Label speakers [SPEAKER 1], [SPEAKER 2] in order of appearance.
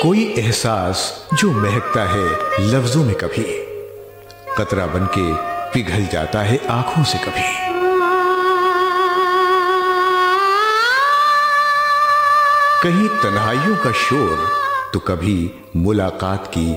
[SPEAKER 1] कोई एहसास जो महकता है लफ्जों में, कभी कतरा बनके पिघल जाता है आंखों से। कभी कहीं तन्हाइयों का शोर, तो कभी मुलाकात की